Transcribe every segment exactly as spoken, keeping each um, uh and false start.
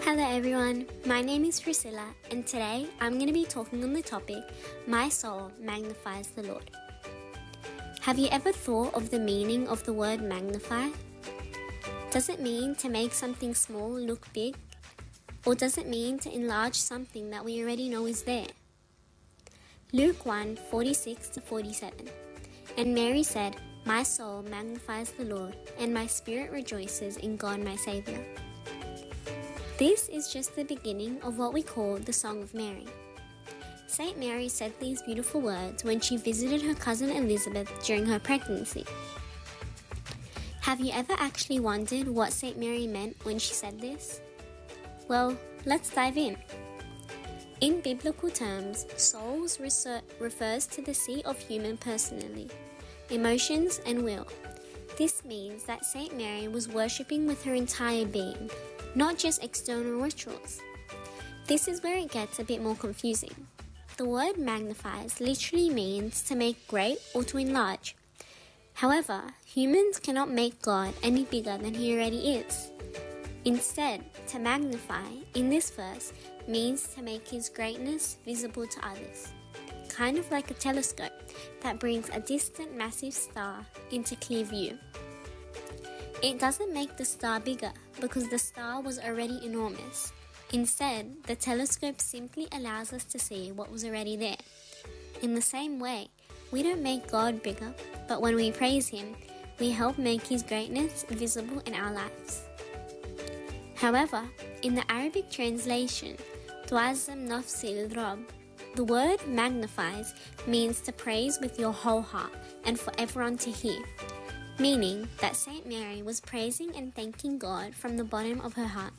Hello everyone, my name is Priscilla and today I'm going to be talking on the topic, My Soul Magnifies the Lord. Have you ever thought of the meaning of the word magnify? Does it mean to make something small look big? Or does it mean to enlarge something that we already know is there? Luke one, forty-six to forty-seven. And Mary said, My soul magnifies the Lord, and my spirit rejoices in God my Saviour. This is just the beginning of what we call the Song of Mary. Saint Mary said these beautiful words when she visited her cousin Elizabeth during her pregnancy. Have you ever actually wondered what Saint Mary meant when she said this? Well, let's dive in. In biblical terms, souls reser- refers to the seat of human personality, emotions and will. This means that Saint Mary was worshipping with her entire being, not just external rituals. This is where it gets a bit more confusing. The word magnifies literally means to make great or to enlarge. However, humans cannot make God any bigger than He already is. Instead, to magnify in this verse means to make His greatness visible to others, kind of like a telescope that brings a distant massive star into clear view. It doesn't make the star bigger because the star was already enormous. Instead, the telescope simply allows us to see what was already there. In the same way, we don't make God bigger, but when we praise Him, we help make His greatness visible in our lives. However, in the Arabic translation, Tu'azzam nafsi al-Rabb, the word magnifies means to praise with your whole heart and for everyone to hear, meaning that Saint Mary was praising and thanking God from the bottom of her heart.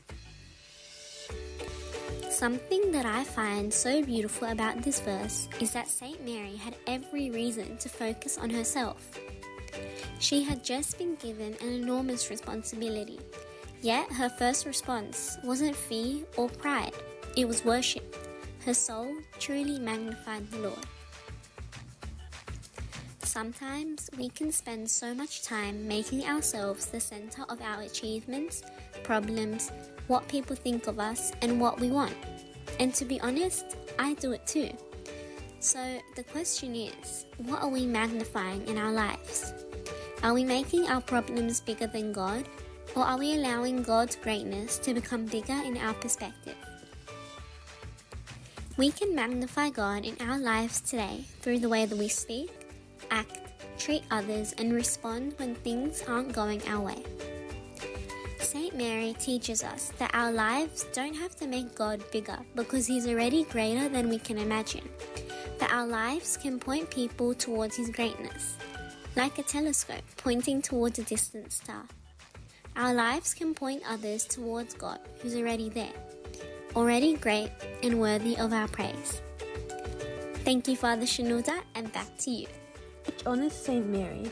Something that I find so beautiful about this verse is that Saint Mary had every reason to focus on herself. She had just been given an enormous responsibility, yet her first response wasn't fear or pride, it was worship. Her soul truly magnified the Lord. Sometimes we can spend so much time making ourselves the center of our achievements, problems, what people think of us, and what we want. And to be honest, I do it too. So the question is, what are we magnifying in our lives? Are we making our problems bigger than God, or are we allowing God's greatness to become bigger in our perspective? We can magnify God in our lives today through the way that we speak, act, treat others, and respond when things aren't going our way. Saint Mary teaches us that our lives don't have to make God bigger because He's already greater than we can imagine. That our lives can point people towards His greatness, like a telescope pointing towards a distant star. Our lives can point others towards God, who's already there, already great and worthy of our praise. Thank you, Father Shenouda, and back to you. Honors Saint Mary.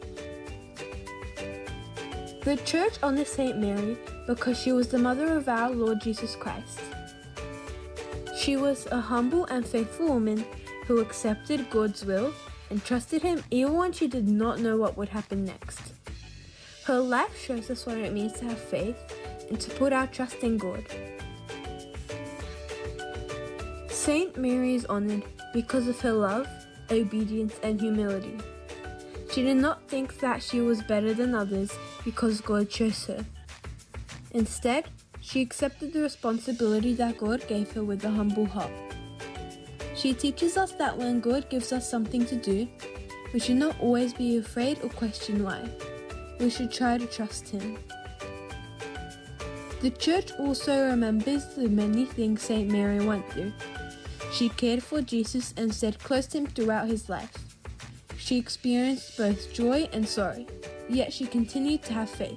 The Church honors Saint Mary because she was the mother of our Lord Jesus Christ. She was a humble and faithful woman who accepted God's will and trusted Him even when she did not know what would happen next. Her life shows us what it means to have faith and to put our trust in God. Saint Mary is honored because of her love, obedience, and humility. She did not think that she was better than others because God chose her. Instead, she accepted the responsibility that God gave her with a humble heart. She teaches us that when God gives us something to do, we should not always be afraid or question why. We should try to trust Him. The Church also remembers the many things Saint Mary went through. She cared for Jesus and stayed close to Him throughout His life. She experienced both joy and sorrow, yet she continued to have faith.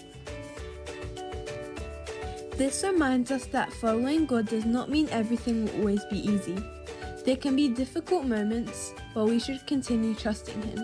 This reminds us that following God does not mean everything will always be easy. There can be difficult moments, but we should continue trusting Him.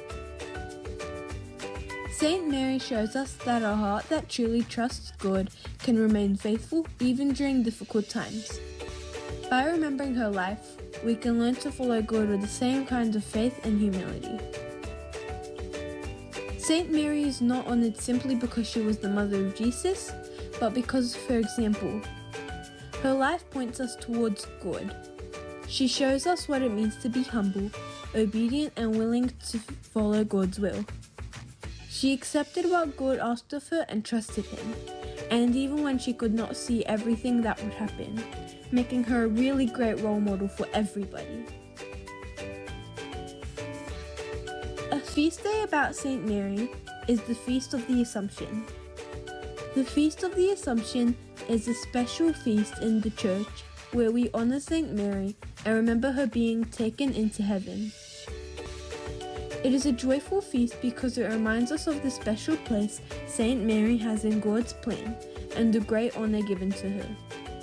Saint Mary shows us that a heart that truly trusts God can remain faithful even during difficult times. By remembering her life, we can learn to follow God with the same kind of faith and humility. Saint Mary is not honored simply because she was the mother of Jesus, but because of her example. Her life points us towards God. She shows us what it means to be humble, obedient, and willing to follow God's will. She accepted what God asked of her and trusted Him, and even when she could not see everything that would happen, making her a really great role model for everybody. A feast day about Saint Mary is the Feast of the Assumption. The Feast of the Assumption is a special feast in the church where we honor Saint Mary and remember her being taken into heaven. It is a joyful feast because it reminds us of the special place Saint Mary has in God's plan and the great honor given to her.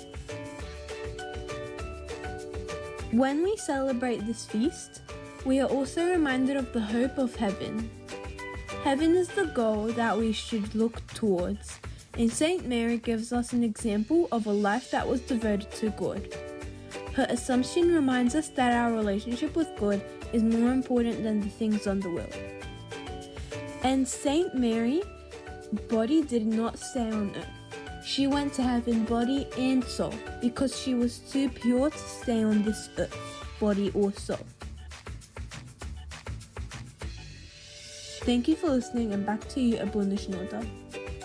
When we celebrate this feast, we are also reminded of the hope of heaven. Heaven is the goal that we should look towards, and Saint Mary gives us an example of a life that was devoted to God. Her Assumption reminds us that our relationship with God is more important than the things on the world. And Saint Mary's body did not stay on earth. She went to heaven body and soul because she was too pure to stay on this earth, body or soul. Thank you for listening, and back to you, Abuna Shinoda.